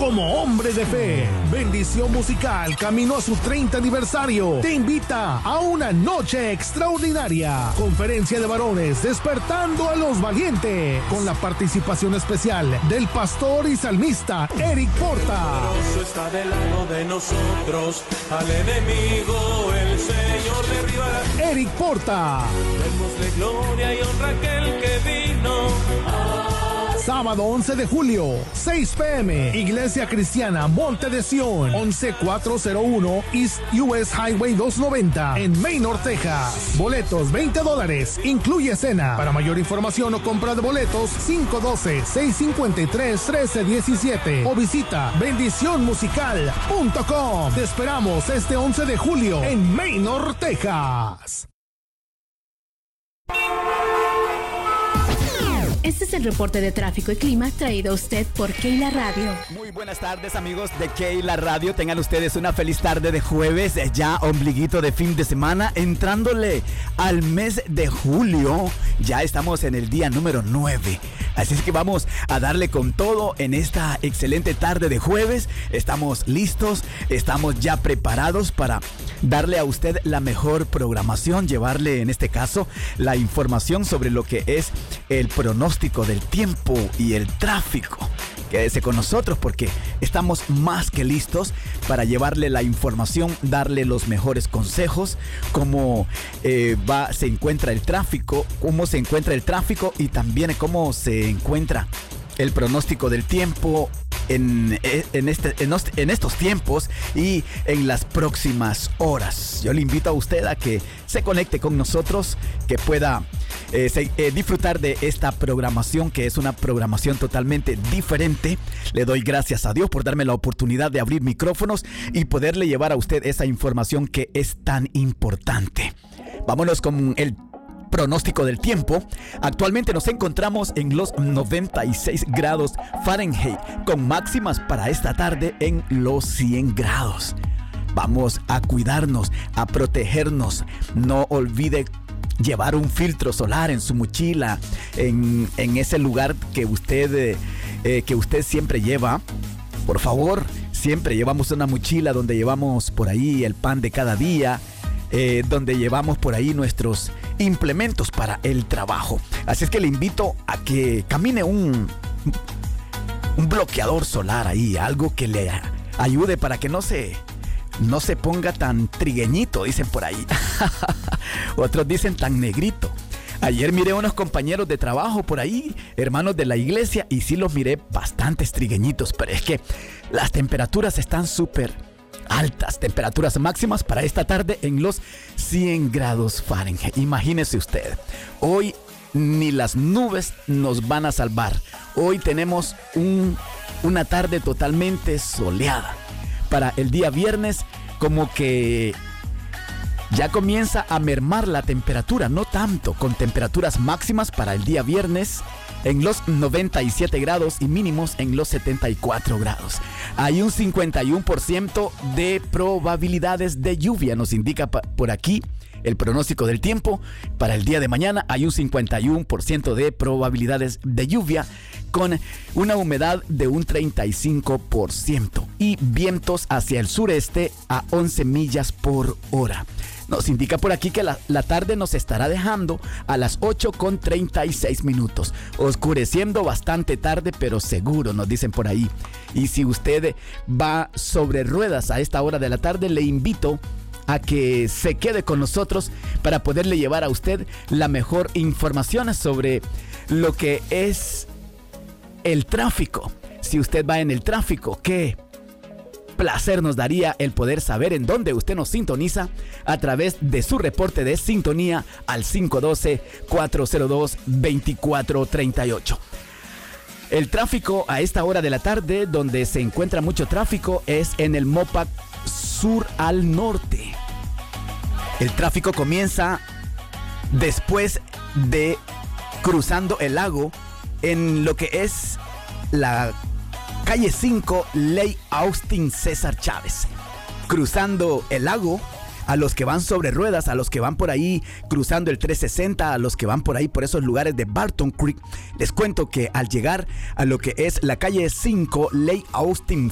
como hombre de fe. Bendición Musical, camino a su 30 aniversario, te invita a una noche extraordinaria. Conferencia de varones Despertando a los Valientes, con la participación especial del pastor y salmista Eric Porta. Está del lado de nosotros, al enemigo el Señor derribará. Eric Porta. Démosle gloria y honra a aquel que vino. Sábado 11 de julio, 6 p.m. Iglesia Cristiana Monte de Sion, 11401 East US Highway 290 en Maynard, Texas. Boletos $20. Incluye cena. Para mayor información o compra de boletos, 512-653-1317 o visita bendicionmusical.com. Te esperamos este 11 de julio en Maynard, Texas. Este es el reporte de tráfico y clima traído a usted por Keila Radio. Muy buenas tardes, amigos de Keila Radio. Tengan ustedes una feliz tarde de jueves, ya ombliguito de fin de semana, entrándole al mes de julio. Ya estamos en el día número 9. Así es que vamos a darle con todo en esta excelente tarde de jueves. Estamos listos, estamos ya preparados para darle a usted la mejor programación, llevarle en este caso la información sobre lo que es el pronóstico del tiempo y el tráfico. Quédese con nosotros porque estamos más que listos para llevarle la información, darle los mejores consejos, cómo se encuentra el tráfico, y también cómo se encuentra el pronóstico del tiempo en estos tiempos y en las próximas horas. Yo le invito a usted a que se conecte con nosotros, que pueda disfrutar de esta programación, que es una programación totalmente diferente. Le doy gracias a Dios por darme la oportunidad de abrir micrófonos y poderle llevar a usted esa información que es tan importante. Vámonos con el pronóstico del tiempo. Actualmente nos encontramos en los 96 grados Fahrenheit, con máximas para esta tarde en los 100 grados. Vamos a cuidarnos, a protegernos. No olvide llevar un filtro solar en su mochila, en ese lugar que usted siempre lleva. Por favor, siempre llevamos una mochila donde llevamos por ahí el pan de cada día, donde llevamos por ahí nuestros implementos para el trabajo. Así es que le invito a que camine un bloqueador solar ahí, algo que le ayude para que no se ponga tan trigueñito, dicen por ahí. Otros dicen tan negrito. Ayer miré unos compañeros de trabajo por ahí, hermanos de la iglesia, y sí los miré bastante trigueñitos, pero es que las temperaturas están súper altas, temperaturas máximas para esta tarde en los 100 grados Fahrenheit. Imagínese usted, hoy ni las nubes nos van a salvar. Hoy tenemos una tarde totalmente soleada. Para el día viernes, como que ya comienza a mermar la temperatura, no tanto, con temperaturas máximas para el día viernes en los 97 grados y mínimos en los 74 grados. Hay un 51% de probabilidades de lluvia, nos indica por aquí el pronóstico del tiempo. Para el día de mañana hay un 51% de probabilidades de lluvia, con una humedad de un 35% y vientos hacia el sureste a 11 millas por hora. Nos indica por aquí que la tarde nos estará dejando a las 8:36. Oscureciendo bastante tarde, pero seguro, nos dicen por ahí. Y si usted va sobre ruedas a esta hora de la tarde, le invito a que se quede con nosotros para poderle llevar a usted la mejor información sobre lo que es el tráfico. Si usted va en el tráfico, ¿qué placer nos daría el poder saber en dónde usted nos sintoniza a través de su reporte de sintonía al 512-402-2438. El tráfico a esta hora de la tarde, donde se encuentra mucho tráfico, es en el Mopac Sur al norte. El tráfico comienza después de cruzando el lago en lo que es la calle 5, Ley Austin César Chávez. Cruzando el lago, a los que van sobre ruedas, a los que van por ahí cruzando el 360, a los que van por ahí por esos lugares de Barton Creek, les cuento que al llegar a lo que es la calle 5, Ley Austin